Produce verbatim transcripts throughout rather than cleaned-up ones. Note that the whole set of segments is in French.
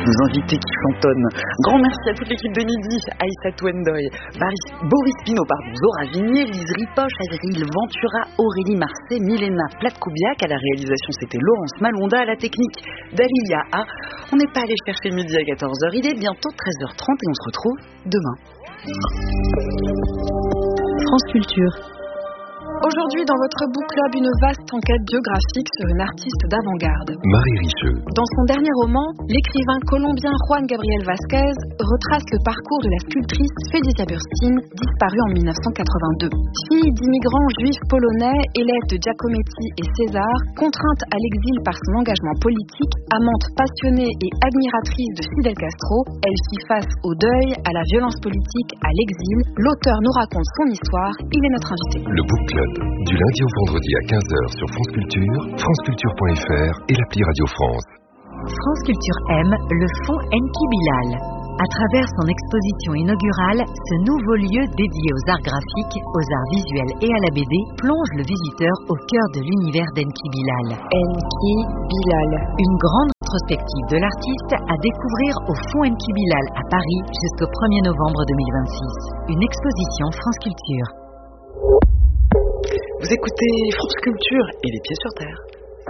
nos invités qui chantonnent. Grand merci à toute l'équipe de Midi, Aïssatou Ndoye, Boris, Boris Pinault, pardon, Zora Vignier, Lise Ripoche, Avril Ventura, Aurélie Marcet, Milena Platkoubiak. À la réalisation, c'était Laurence Malonda. À la technique, Dalilia A. On n'est pas allé chercher Midi à quatorze heures. Il est bientôt treize heures trente et on se retrouve demain. France Culture. Aujourd'hui, dans votre book club, une vaste enquête biographique sur une artiste d'avant-garde. Marie Richeux. Dans son dernier roman, l'écrivain colombien Juan Gabriel Vázquez retrace le parcours de la sculptrice Fédicia Bursztyn, disparue en dix-neuf cent quatre-vingt-deux. Fille d'immigrants juifs polonais, élève de Giacometti et César, contrainte à l'exil par son engagement politique, amante passionnée et admiratrice de Fidel Castro, elle fit face au deuil, à la violence politique, à l'exil. L'auteur nous raconte son histoire, il est notre invité. Le book club. Du lundi au vendredi à quinze heures sur France Culture, franceculture point f r et l'appli Radio France. France Culture aime le fonds Enki Bilal. À travers son exposition inaugurale, ce nouveau lieu dédié aux arts graphiques, aux arts visuels et à la B D plonge le visiteur au cœur de l'univers d'Enki Bilal. Enki Bilal. Une grande rétrospective de l'artiste à découvrir au fonds Enki Bilal à Paris jusqu'au premier novembre deux mille vingt-six. Une exposition France Culture. Vous écoutez France Culture et les pieds sur terre.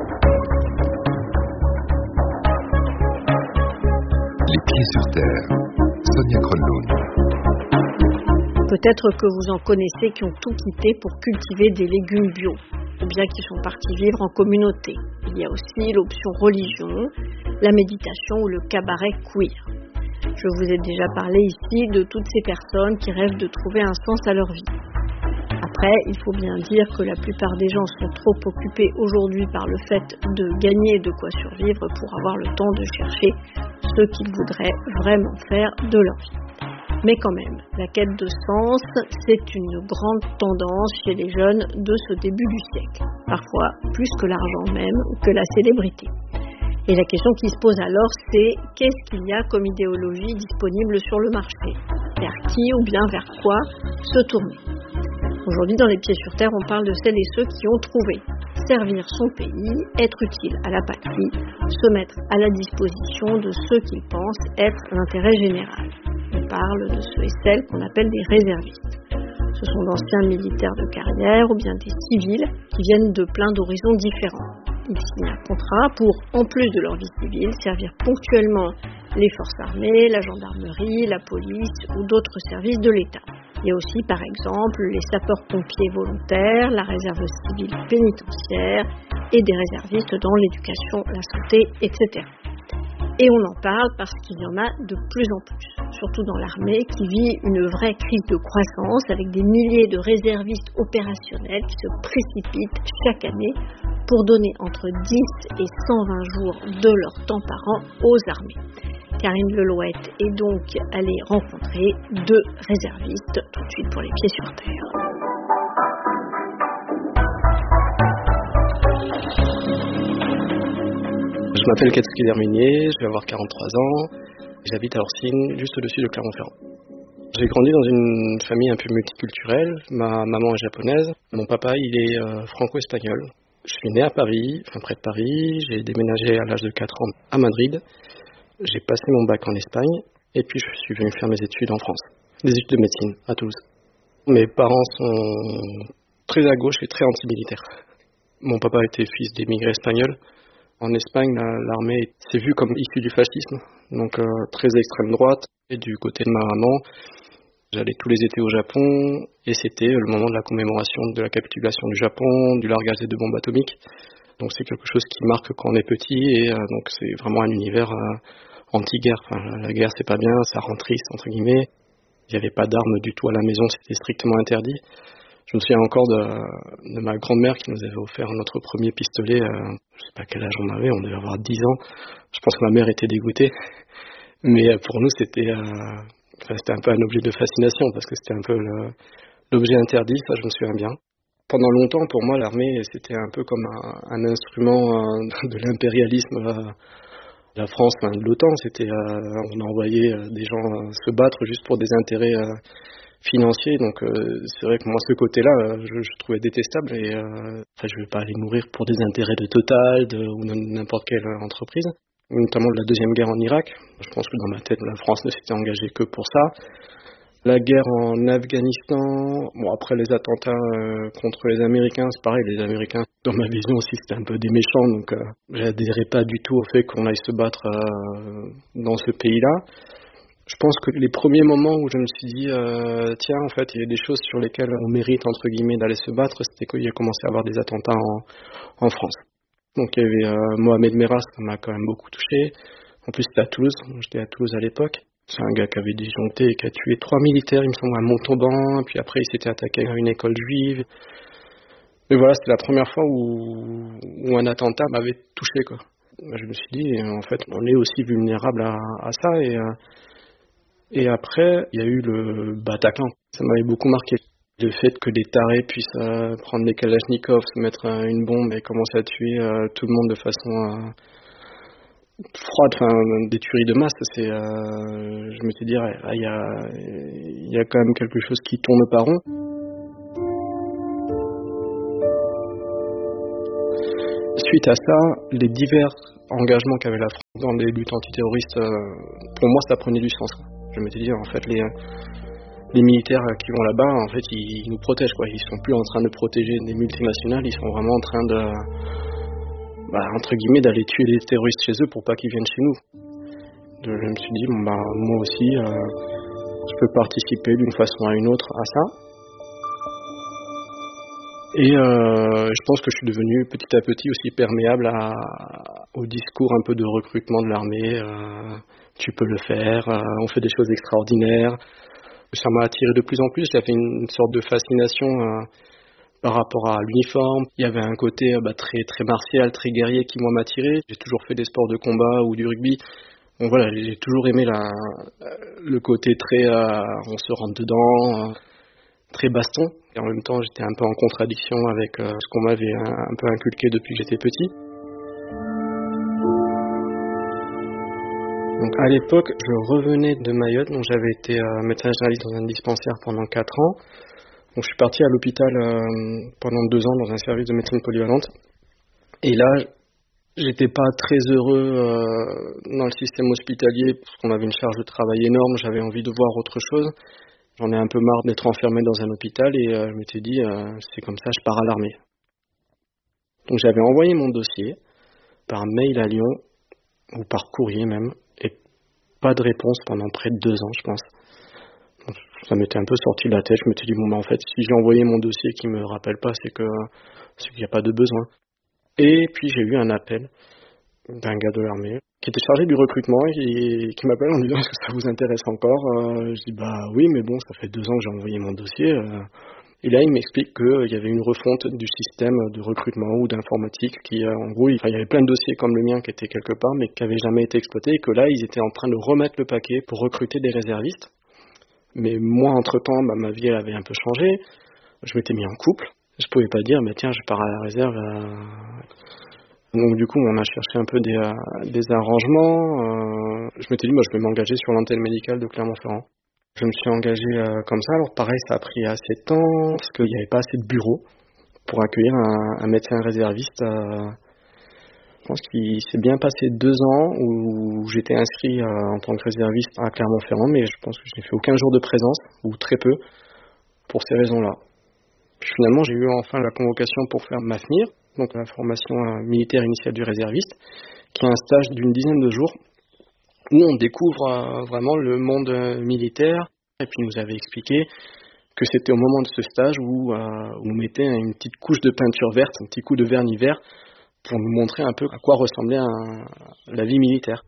Les pieds sur terre. Sonia Kronlund. Peut-être que vous en connaissez qui ont tout quitté pour cultiver des légumes bio, ou bien qui sont partis vivre en communauté. Il y a aussi l'option religion, la méditation ou le cabaret queer. Je vous ai déjà parlé ici de toutes ces personnes qui rêvent de trouver un sens à leur vie. Après, il faut bien dire que la plupart des gens sont trop occupés aujourd'hui par le fait de gagner de quoi survivre pour avoir le temps de chercher ce qu'ils voudraient vraiment faire de leur vie. Mais quand même, la quête de sens, c'est une grande tendance chez les jeunes de ce début du siècle. Parfois plus que l'argent même ou que la célébrité. Et la question qui se pose alors, c'est qu'est-ce qu'il y a comme idéologie disponible sur le marché ? Vers qui ou bien vers quoi se tourner ? Aujourd'hui, dans Les Pieds sur Terre, on parle de celles et ceux qui ont trouvé servir son pays, être utile à la patrie, se mettre à la disposition de ceux qu'ils pensent être l'intérêt général. On parle de ceux et celles qu'on appelle des réservistes. Ce sont d'anciens militaires de carrière ou bien des civils qui viennent de plein d'horizons différents. Ils signent un contrat pour, en plus de leur vie civile, servir ponctuellement les forces armées, la gendarmerie, la police ou d'autres services de l'État. Il y a aussi, par exemple, les sapeurs-pompiers volontaires, la réserve civile pénitentiaire et des réservistes dans l'éducation, la santé, et cetera. Et on en parle parce qu'il y en a de plus en plus, surtout dans l'armée qui vit une vraie crise de croissance avec des milliers de réservistes opérationnels qui se précipitent chaque année pour donner entre dix et cent vingt jours de leur temps par an aux armées. Karine Lelouette est donc allée rencontrer deux réservistes tout de suite pour Les Pieds sur Terre. Je m'appelle Katsuki Derminier, je vais avoir quarante-trois ans, j'habite à Orsine, juste au-dessus de Clermont-Ferrand. J'ai grandi dans une famille un peu multiculturelle, ma maman est japonaise, mon papa il est euh, franco-espagnol. Je suis né à Paris, enfin près de Paris, j'ai déménagé à l'âge de quatre ans à Madrid. J'ai passé mon bac en Espagne et puis je suis venu faire mes études en France, des études de médecine à Toulouse. Mes parents sont très à gauche et très anti-militaires. Mon papa était fils d'émigrés espagnols. En Espagne, l'armée s'est vue comme issue du fascisme, donc euh, très extrême droite. Et du côté de ma maman, j'allais tous les étés au Japon et c'était le moment de la commémoration de la capitulation du Japon, du largage des deux bombes atomiques. Donc c'est quelque chose qui marque quand on est petit et euh, donc c'est vraiment un univers euh, anti-guerre. Enfin, la guerre c'est pas bien, ça rend triste entre guillemets. Il n'y avait pas d'armes du tout à la maison, c'était strictement interdit. Je me souviens encore de, de ma grand-mère qui nous avait offert notre premier pistolet. Euh, je sais pas quel âge on avait, on devait avoir dix ans. Je pense que ma mère était dégoûtée. Mais pour nous c'était, euh, enfin, c'était un peu un objet de fascination parce que c'était un peu le, l'objet interdit, ça je me souviens bien. Pendant longtemps, pour moi, l'armée, c'était un peu comme un, un instrument euh, de l'impérialisme. Euh, la France, enfin, de l'OTAN, c'était, euh, on envoyait euh, des gens euh, se battre juste pour des intérêts euh, financiers. Donc, euh, c'est vrai que moi, ce côté-là, euh, je, je trouvais détestable. Et euh, enfin, je ne vais pas aller mourir pour des intérêts de Total de, ou de n'importe quelle entreprise. notamment de la Deuxième Guerre en Irak. Je pense que dans ma tête, la France ne s'était engagée que pour ça. La guerre en Afghanistan, bon après les attentats euh, contre les Américains, c'est pareil, les Américains, dans ma vision aussi, c'était un peu des méchants, donc euh, j'adhérais pas du tout au fait qu'on aille se battre euh, dans ce pays-là. Je pense que les premiers moments où je me suis dit, euh, tiens, en fait, il y a des choses sur lesquelles on mérite, entre guillemets, d'aller se battre, c'était qu'il y a commencé à avoir des attentats en, en France. Donc il y avait euh, Mohamed Merah, ça m'a quand même beaucoup touché. En plus, c'était à Toulouse, j'étais à Toulouse à l'époque. C'est un gars qui avait disjoncté et qui a tué trois militaires, il me semble, à Montauban, puis après il s'était attaqué à une école juive. Mais voilà, c'était la première fois où, où un attentat m'avait touché, quoi. Je me suis dit, en fait, on est aussi vulnérable à, à ça. Et, et après, il y a eu le Bataclan. Ça m'avait beaucoup marqué. Le fait que des tarés puissent euh, prendre des kalachnikovs, se mettre euh, une bombe et commencer à tuer euh, tout le monde de façon... Euh, froide, enfin des tueries de masse, c'est, euh, je me suis dit, ah, il y a, il y a quand même quelque chose qui tourne pas rond. Suite à ça, les divers engagements qu'avait la France dans les luttes antiterroristes, euh, pour moi, ça prenait du sens, quoi. Je m'étais dit, en fait, les, les militaires qui vont là-bas, en fait, ils, ils nous protègent, quoi. Ils sont plus en train de protéger des multinationales, ils sont vraiment en train de Bah, entre guillemets, d'aller tuer les terroristes chez eux pour pas qu'ils viennent chez nous. Je me suis dit, bon, bah, moi aussi, euh, je peux participer d'une façon à une autre à ça. Et euh, je pense que je suis devenu petit à petit aussi perméable à, au discours un peu de recrutement de l'armée. Euh, tu peux le faire, euh, on fait des choses extraordinaires. Ça m'a attiré de plus en plus, j'avais une, une sorte de fascination... Euh, par rapport à l'uniforme. Il y avait un côté bah, très très martial, très guerrier qui moi m'attirait. J'ai toujours fait des sports de combat ou du rugby. Donc voilà, j'ai toujours aimé la, le côté très euh, on se rentre dedans, euh, très baston. Et en même temps, j'étais un peu en contradiction avec euh, ce qu'on m'avait un, un peu inculqué depuis que j'étais petit. Donc à l'époque, je revenais de Mayotte, donc j'avais été euh, médecin généraliste dans un dispensaire pendant quatre ans. Donc je suis parti à l'hôpital euh, pendant deux ans dans un service de médecine polyvalente. Et là, j'étais pas très heureux euh, dans le système hospitalier parce qu'on avait une charge de travail énorme. J'avais envie de voir autre chose. J'en ai un peu marre d'être enfermé dans un hôpital et euh, je m'étais dit, euh, c'est comme ça, je pars à l'armée. Donc j'avais envoyé mon dossier par mail à Lyon, ou par courrier même, et pas de réponse pendant près de deux ans, je pense. Donc, ça m'était un peu sorti de la tête. Je m'étais dit, bon, bah, en fait, si j'ai envoyé mon dossier qui me rappelle pas, c'est que c'est qu'il n'y a pas de besoin. Et puis, j'ai eu un appel d'un gars de l'armée qui était chargé du recrutement et qui m'appelle en me disant, est-ce que ça vous intéresse encore? euh, Je dis, bah oui, mais bon, ça fait deux ans que j'ai envoyé mon dossier. Euh, et là, il m'explique qu'il y avait une refonte du système de recrutement ou d'informatique qui, euh, en gros, il, enfin, il y avait plein de dossiers comme le mien qui étaient quelque part, mais qui n'avaient jamais été exploités et que là, ils étaient en train de remettre le paquet pour recruter des réservistes. Mais moi, entre-temps, bah, ma vie elle avait un peu changé. Je m'étais mis en couple. Je pouvais pas dire, bah, tiens, je pars à la réserve. Euh... Donc du coup, on a cherché un peu des, euh, des arrangements. Euh... Je m'étais dit, moi, je vais m'engager sur l'antenne médicale de Clermont-Ferrand. Je me suis engagé euh, comme ça. Alors pareil, ça a pris assez de temps parce qu'il n'y avait pas assez de bureaux pour accueillir un, un médecin réserviste. Euh... Je pense qu'il s'est bien passé deux ans où j'étais inscrit euh, en tant que réserviste à Clermont-Ferrand, mais je pense que je n'ai fait aucun jour de présence, ou très peu, pour ces raisons-là. Puis finalement, j'ai eu enfin la convocation pour faire M A F M I R, donc la formation euh, militaire initiale du réserviste, qui est un stage d'une dizaine de jours, où on découvre euh, vraiment le monde euh, militaire, et puis il nous avait expliqué que c'était au moment de ce stage où, euh, où on mettait une petite couche de peinture verte, un petit coup de vernis vert, pour nous montrer un peu à quoi ressemblait un, la vie militaire.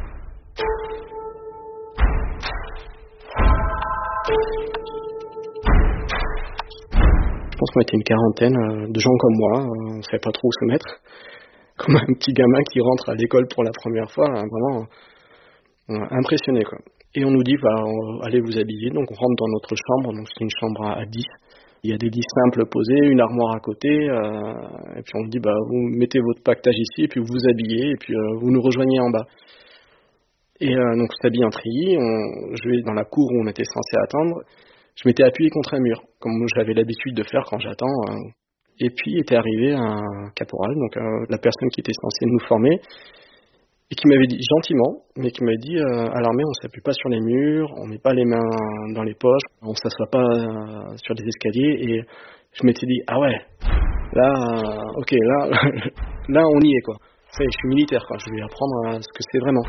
Je pense qu'on était une quarantaine de gens comme moi, on ne savait pas trop où se mettre, comme un petit gamin qui rentre à l'école pour la première fois, vraiment impressionné, quoi. Et on nous dit, bah, allez vous habiller, donc on rentre dans notre chambre, donc c'est une chambre à dix. Il y a des lits simples posés, une armoire à côté, euh, et puis on me dit, bah, vous mettez votre pactage ici, et puis vous vous habillez, et puis euh, vous nous rejoignez en bas. Et euh, donc on s'habille en treillis, on, je vais dans la cour où on était censé attendre, je m'étais appuyé contre un mur, comme j'avais l'habitude de faire quand j'attends. Euh, et puis était arrivé un caporal, donc euh, la personne qui était censée nous former, et qui m'avait dit gentiment, mais qui m'avait dit euh, à l'armée on s'appuie pas sur les murs, on met pas les mains dans les poches, on s'assoit pas euh, sur des escaliers. Et je m'étais dit ah ouais, là euh, ok là là on y est quoi. Ça y est, je suis militaire quoi, je vais apprendre à ce que c'est vraiment.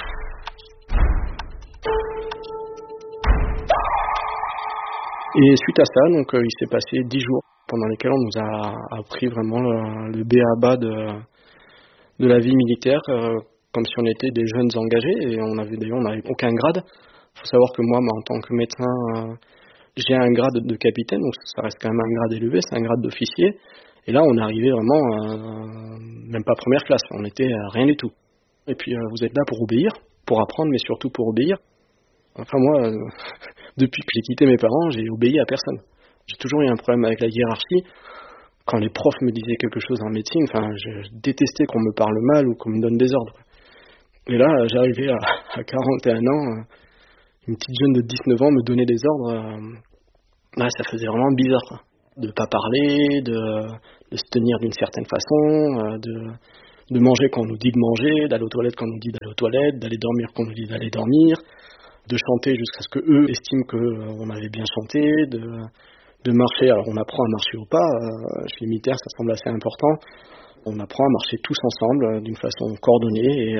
Et suite à ça, donc euh, il s'est passé dix jours pendant lesquels on nous a appris vraiment le, le b a ba de de la vie militaire. Euh, comme si on était des jeunes engagés, et on avait d'ailleurs on n'avait aucun grade. Il faut savoir que moi, moi en tant que médecin, euh, j'ai un grade de capitaine, donc ça reste quand même un grade élevé, c'est un grade d'officier. Et là, on est arrivé vraiment, euh, même pas première classe, on était euh, rien du tout. Et puis, euh, vous êtes là pour obéir, pour apprendre, mais surtout pour obéir. Enfin moi, euh, depuis que j'ai quitté mes parents, j'ai obéi à personne. J'ai toujours eu un problème avec la hiérarchie. Quand les profs me disaient quelque chose en médecine, enfin, je, je détestais qu'on me parle mal ou qu'on me donne des ordres. Et là, j'arrivais à, à quarante et un ans, une petite jeune de dix-neuf ans me donnait des ordres. Euh, ouais, ça faisait vraiment bizarre, quoi. De ne pas parler, de, de se tenir d'une certaine façon, euh, de, de manger quand on nous dit de manger, d'aller aux toilettes quand on nous dit d'aller aux toilettes, d'aller dormir quand on nous dit d'aller dormir, de chanter jusqu'à ce qu'eux estiment qu'on avait bien chanté, de, de marcher. Alors on apprend à marcher au pas, euh, chez les militaires ça semble assez important. On apprend à marcher tous ensemble euh, d'une façon coordonnée et,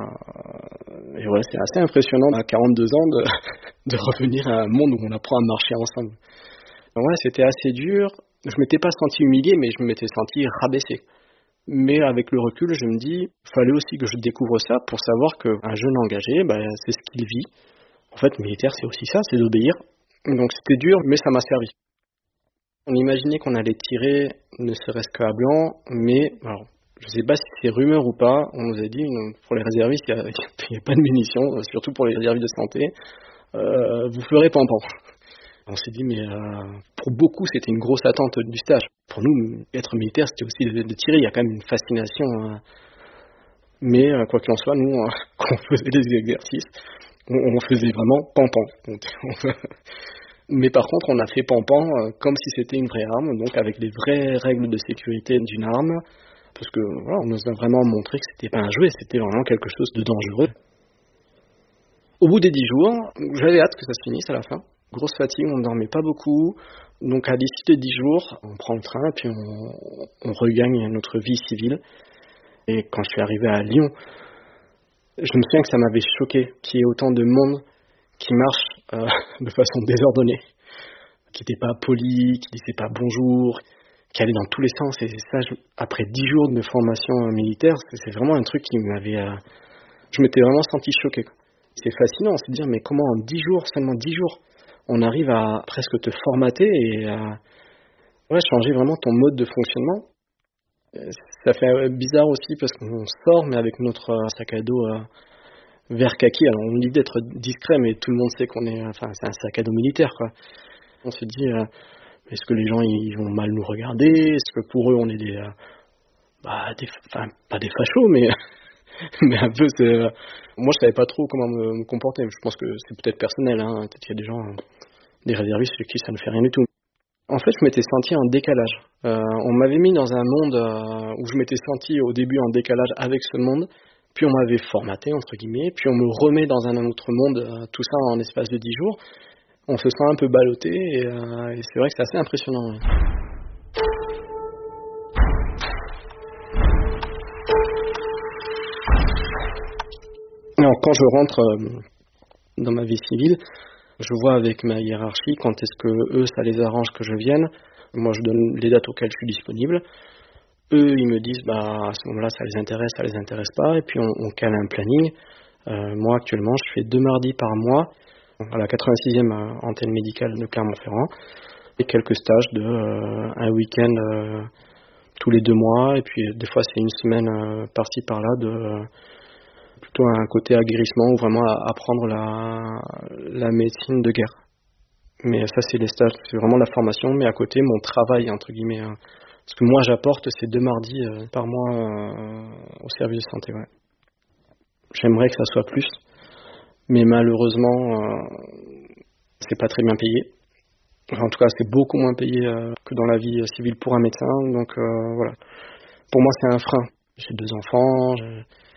euh, et ouais, c'est assez impressionnant à quarante-deux ans de, de revenir à un monde où on apprend à marcher ensemble. Donc ouais, c'était assez dur. Je m'étais pas senti humilié, mais je m'étais senti rabaissé. Mais avec le recul, je me dis, il fallait aussi que je découvre ça pour savoir qu'un jeune engagé, bah, c'est ce qu'il vit. En fait, militaire, c'est aussi ça, c'est d'obéir. Donc c'était dur, mais ça m'a servi. On imaginait qu'on allait tirer ne serait-ce qu'à blanc, mais alors, je ne sais pas si c'est rumeur ou pas, on nous a dit pour les réservistes, il n'y a, a pas de munitions, surtout pour les réservistes de santé, euh, vous ferez pampan. On s'est dit, mais euh, pour beaucoup, c'était une grosse attente du stage. Pour nous, être militaire, c'était aussi de, de tirer, il y a quand même une fascination. Euh, mais euh, quoi qu'il en soit, nous, euh, quand on faisait les exercices, on, on faisait vraiment pampan. Mais par contre, on a fait pampan euh, comme si c'était une vraie arme, donc avec les vraies règles de sécurité d'une arme, parce que voilà, on nous a vraiment montré que c'était pas un jouet, c'était vraiment quelque chose de dangereux. Au bout des dix jours, j'avais hâte que ça se finisse à la fin. Grosse fatigue, on ne dormait pas beaucoup, donc à l'issue des dix jours, on prend le train, puis on, on regagne notre vie civile. Et quand je suis arrivé à Lyon, je me souviens que ça m'avait choqué qu'il y ait autant de monde qui marche euh, de façon désordonnée, qui n'était pas poli, qui disait pas bonjour, qui allait dans tous les sens. Et ça, je, après dix jours de formation militaire, c'est vraiment un truc qui m'avait... Euh, je m'étais vraiment senti choqué, quoi. C'est fascinant, c'est de dire, mais comment en dix jours, seulement dix jours, on arrive à presque te formater et à ouais, changer vraiment ton mode de fonctionnement. Ça fait bizarre aussi parce qu'on sort, mais avec notre sac à dos... Euh, vert kaki, alors on dit d'être discret, mais tout le monde sait qu'on est, enfin c'est un sac à dos militaire quoi. On se dit, euh, est-ce que les gens ils vont mal nous regarder, est-ce que pour eux on est des, euh, bah des, enfin pas des fachos, mais mais un peu c'est, euh, moi je savais pas trop comment me, me comporter. Je pense que c'est peut-être personnel, hein, peut-être qu'il y a des gens, euh, des réservistes chez qui ça ne fait rien du tout. En fait, je m'étais senti en décalage. Euh, on m'avait mis dans un monde euh, où je m'étais senti au début en décalage avec ce monde. Puis on m'avait formaté, entre guillemets, puis on me remet dans un autre monde, euh, tout ça en espace de dix jours. On se sent un peu ballotté, et, euh, et c'est vrai que c'est assez impressionnant. Ouais. Alors, quand je rentre euh, dans ma vie civile, je vois avec ma hiérarchie quand est-ce que eux, ça les arrange que je vienne. Moi, je donne les dates auxquelles je suis disponible. Eux, ils me disent, bah, à ce moment-là, ça les intéresse, ça les intéresse pas, et puis on, on cale un planning. Euh, moi, actuellement, je fais deux mardis par mois, à la quatre-vingt-sixième antenne médicale de Clermont-Ferrand, et quelques stages de euh, un week-end euh, tous les deux mois, et puis des fois, c'est une semaine euh, par-ci, par-là, de euh, plutôt un côté aguerrissement, ou vraiment à apprendre la, la médecine de guerre. Mais ça, c'est les stages, c'est vraiment la formation, mais à côté, mon travail, entre guillemets, hein. Parce que moi, j'apporte ces deux mardis euh, par mois euh, au service de santé. Ouais. J'aimerais que ça soit plus, mais malheureusement, euh, c'est pas très bien payé. Enfin, en tout cas, c'est beaucoup moins payé euh, que dans la vie euh, civile pour un médecin. Donc euh, voilà. Pour moi, c'est un frein. J'ai deux enfants, j'ai,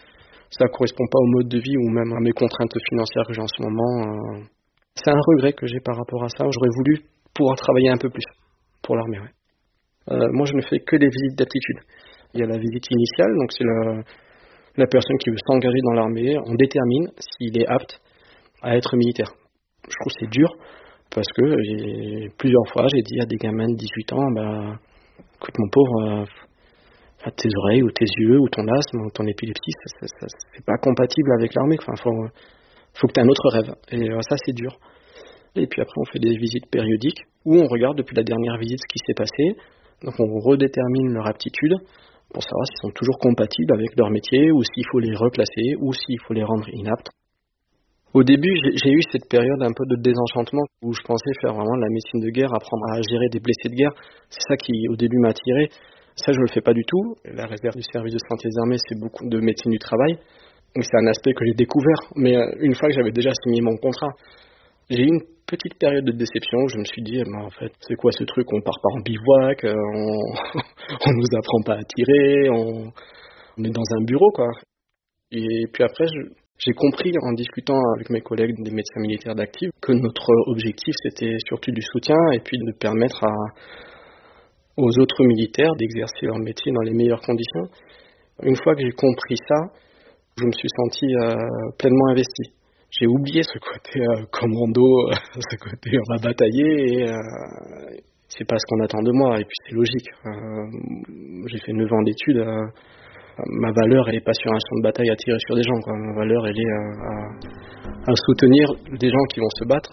ça correspond pas au mode de vie ou même à mes contraintes financières que j'ai en ce moment. Euh, c'est un regret que j'ai par rapport à ça. J'aurais voulu pouvoir travailler un peu plus pour l'armée. Ouais. Euh, moi, je ne fais que des visites d'aptitude. Il y a la visite initiale, donc c'est la, la personne qui veut s'engager dans l'armée. On détermine s'il est apte à être militaire. Je trouve que c'est dur parce que j'ai, plusieurs fois, j'ai dit à des gamins de dix-huit ans, bah, écoute mon pauvre, euh, tes oreilles ou tes yeux ou ton asthme ou ton épilepsie, ça, ça, ça, c'est pas compatible avec l'armée. Enfin, faut, faut que tu aies un autre rêve. Et euh, ça, c'est dur. Et puis après, on fait des visites périodiques où on regarde depuis la dernière visite ce qui s'est passé. Donc on redétermine leur aptitude pour savoir s'ils sont toujours compatibles avec leur métier ou s'il faut les reclasser ou s'il faut les rendre inaptes. Au début, j'ai, j'ai eu cette période un peu de désenchantement où je pensais faire vraiment de la médecine de guerre, apprendre à gérer des blessés de guerre. C'est ça qui, au début, m'a attiré. Ça, je ne le fais pas du tout. La réserve du service de santé des armées, c'est beaucoup de médecine du travail. Donc c'est un aspect que j'ai découvert. Mais une fois que j'avais déjà signé mon contrat, j'ai eu une petite période de déception où je me suis dit, bah, en fait, c'est quoi ce truc? On part pas en bivouac, on, on nous apprend pas à tirer, on, on est dans un bureau, quoi. Et puis après, je, j'ai compris en discutant avec mes collègues des médecins militaires d'actifs que notre objectif, c'était surtout du soutien et puis de permettre à, aux autres militaires d'exercer leur métier dans les meilleures conditions. Une fois que j'ai compris ça, je me suis senti euh, pleinement investi. J'ai oublié ce côté euh, commando, euh, ce côté on va batailler et euh, c'est pas ce qu'on attend de moi et puis c'est logique. Euh, j'ai fait neuf ans d'études, euh, ma valeur elle est pas sur un champ de bataille à tirer sur des gens, quoi. Ma valeur elle est euh, à, à soutenir des gens qui vont se battre.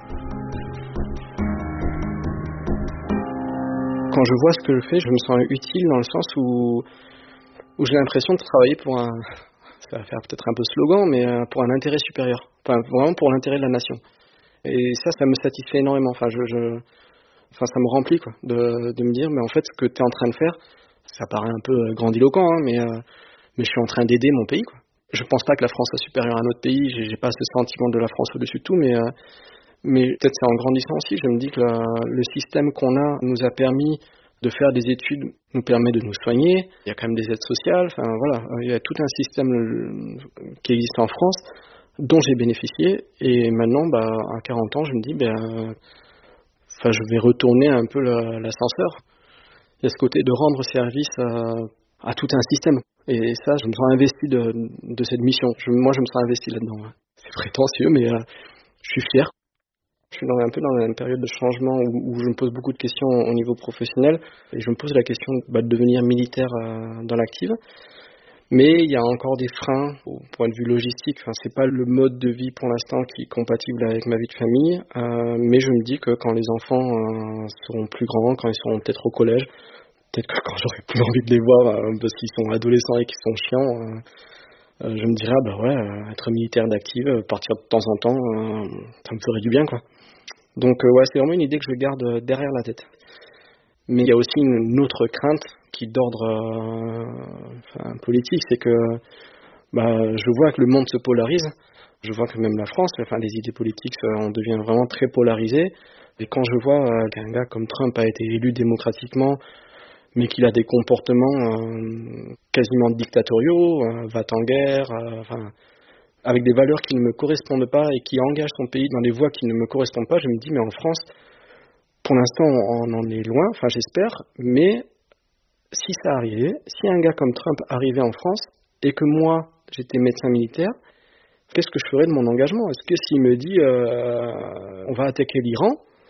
Quand je vois ce que je fais, je me sens utile dans le sens où, où j'ai l'impression de travailler pour un... Ça va faire peut-être un peu slogan, mais pour un intérêt supérieur. Enfin, vraiment pour l'intérêt de la nation. Et ça, ça me satisfait énormément. Enfin, je, je, enfin ça me remplit, quoi, de, de me dire, mais en fait, ce que tu es en train de faire, ça paraît un peu grandiloquent, hein, mais, euh, mais je suis en train d'aider mon pays, quoi. Je pense pas que la France soit supérieure à un autre pays. J'ai, j'ai pas ce sentiment de la France au-dessus de tout, mais, euh, mais peut-être c'est en grandissant aussi. Je me dis que la, le système qu'on a nous a permis de faire des études, nous permet de nous soigner. Il y a quand même des aides sociales. Enfin voilà, il y a tout un système qui existe en France dont j'ai bénéficié. Et maintenant, bah, à quarante ans, je me dis, ben, enfin, je vais retourner un peu la, l'ascenseur. Il y a ce côté de rendre service à, à tout un système. Et ça, je me sens investi de, de cette mission. Je, moi, je me sens investi là-dedans. C'est prétentieux, mais euh, je suis fier. Je suis dans, un peu dans une période de changement où, où je me pose beaucoup de questions au niveau professionnel et je me pose la question bah, de devenir militaire euh, dans l'active. Mais il y a encore des freins au point de vue logistique. Enfin, c'est pas le mode de vie pour l'instant qui est compatible avec ma vie de famille. Euh, mais je me dis que quand les enfants euh, seront plus grands, quand ils seront peut-être au collège, peut-être que quand j'aurai plus envie de les voir euh, parce qu'ils sont adolescents et qu'ils sont chiants, euh, euh, je me dirais ah bah ouais, euh, être militaire d'active, euh, partir de temps en temps, euh, ça me ferait du bien, quoi. Donc euh, ouais, c'est vraiment une idée que je garde derrière la tête. Mais il y a aussi une, une autre crainte qui est d'ordre euh, enfin, politique, c'est que bah, je vois que le monde se polarise. Je vois que même la France, enfin les idées politiques, on devient vraiment très polarisé. Et quand je vois euh, qu'un gars comme Trump a été élu démocratiquement, mais qu'il a des comportements euh, quasiment dictatoriaux, euh, va en guerre, euh, enfin, avec des valeurs qui ne me correspondent pas et qui engagent son pays dans des voies qui ne me correspondent pas, je me dis, mais en France, pour l'instant, on en est loin, enfin j'espère, mais si ça arrivait, si un gars comme Trump arrivait en France et que moi, j'étais médecin militaire, qu'est-ce que je ferais de mon engagement? Est-ce que s'il me dit, euh, on va attaquer l'Iran,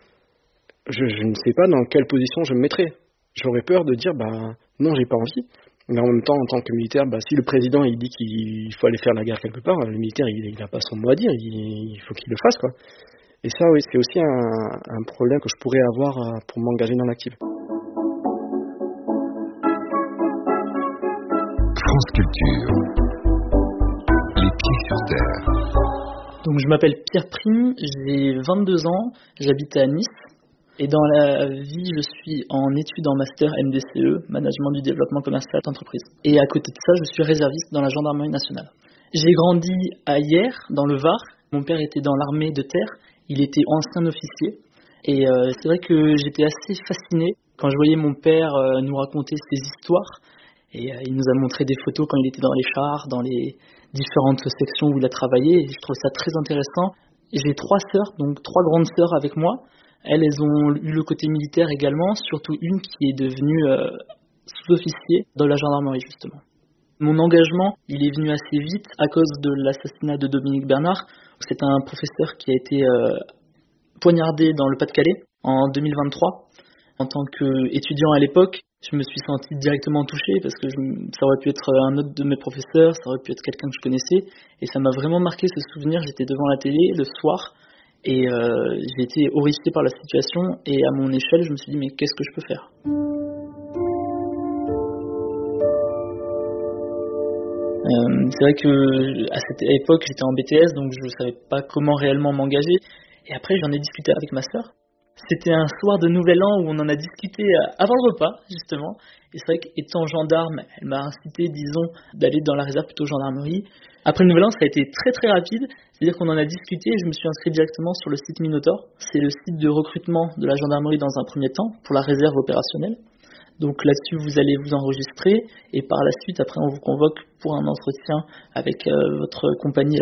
je, je ne sais pas dans quelle position je me mettrais. J'aurais peur de dire, bah non, j'ai pas envie. Mais en même temps, en tant que militaire, bah, si le président il dit qu'il faut aller faire la guerre quelque part, le militaire il n'a pas son mot à dire, il, il faut qu'il le fasse, quoi. Et ça, oui, c'est aussi un, un problème que je pourrais avoir pour m'engager dans l'active. France Culture. Les pieds sur terre. Donc je m'appelle Pierre Prime, j'ai vingt-deux ans, j'habite à Nice. Et dans la vie, je suis en études en master M D C E, Management du développement commercial d'entreprise. Et à côté de ça, je suis réserviste dans la gendarmerie nationale. J'ai grandi à Hyères, dans le Var. Mon père était dans l'armée de terre, il était ancien officier. Et euh, c'est vrai que j'étais assez fasciné quand je voyais mon père euh, nous raconter ses histoires. Et euh, il nous a montré des photos quand il était dans les chars, dans les différentes sections où il a travaillé et je trouve ça très intéressant. J'ai trois sœurs, donc trois grandes sœurs avec moi. Elles, elles ont eu le côté militaire également, surtout une qui est devenue euh, sous-officier dans la gendarmerie justement. Mon engagement, il est venu assez vite à cause de l'assassinat de Dominique Bernard. C'est un professeur qui a été euh, poignardé dans le Pas-de-Calais en deux mille vingt-trois. En tant qu'étudiant à l'époque, je me suis senti directement touché parce que je, ça aurait pu être un autre de mes professeurs, ça aurait pu être quelqu'un que je connaissais. Et ça m'a vraiment marqué ce souvenir. J'étais devant la télé le soir et euh, j'ai été horrifié par la situation. Et à mon échelle, je me suis dit, mais qu'est-ce que je peux faire ? Euh, c'est vrai que à cette époque, j'étais en B T S, donc je ne savais pas comment réellement m'engager. Et après, j'en ai discuté avec ma sœur. C'était un soir de Nouvel An où on en a discuté avant le repas, justement. Et c'est vrai qu'étant gendarme, elle m'a incité, disons, d'aller dans la réserve plutôt gendarmerie. Après le Nouvel An, ça a été très très rapide. C'est-à-dire qu'on en a discuté et je me suis inscrit directement sur le site Minotaur. C'est le site de recrutement de la gendarmerie dans un premier temps pour la réserve opérationnelle. Donc là-dessus, vous allez vous enregistrer et par la suite, après, on vous convoque pour un entretien avec euh, votre compagnie